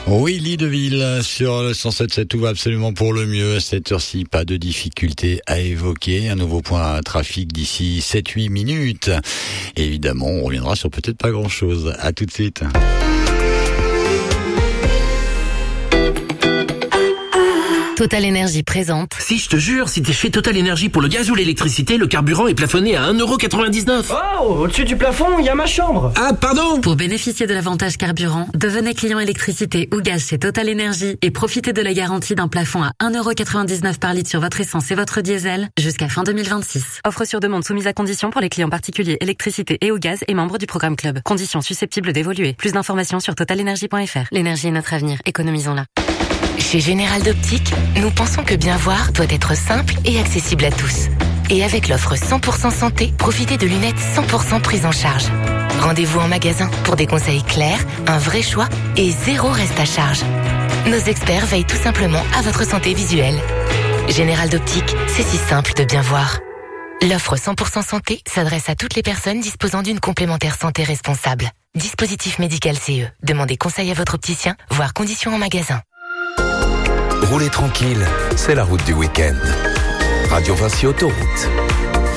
Willy Deville sur le 107.7, tout va absolument pour le mieux. À cette heure-ci, pas de difficulté à évoquer. Un nouveau point à trafic d'ici 7-8 minutes. Et évidemment, on reviendra sur peut-être pas grand-chose. À tout de suite. Total Énergie présente. Si, je te jure, si t'es chez Total Énergie pour le gaz ou l'électricité, le carburant est plafonné à 1,99€. Oh, au-dessus du plafond, il y a ma chambre. Ah, pardon. Pour bénéficier de l'avantage carburant, devenez client électricité ou gaz chez Total Énergie et profitez de la garantie d'un plafond à 1,99€ par litre sur votre essence et votre diesel jusqu'à fin 2026. Offre sur demande soumise à condition pour les clients particuliers électricité et ou gaz et membres du programme Club. Conditions susceptibles d'évoluer. Plus d'informations sur totalenergie.fr. L'énergie est notre avenir. Économisons-la. Chez Général d'Optique, nous pensons que bien voir doit être simple et accessible à tous. Et avec l'offre 100% santé, profitez de lunettes 100% prises en charge. Rendez-vous en magasin pour des conseils clairs, un vrai choix et zéro reste à charge. Nos experts veillent tout simplement à votre santé visuelle. Général d'Optique, c'est si simple de bien voir. L'offre 100% santé s'adresse à toutes les personnes disposant d'une complémentaire santé responsable. Dispositif médical CE. Demandez conseil à votre opticien, voire conditions en magasin. Roulez tranquille, c'est la route du week-end. Radio Vinci Autoroute.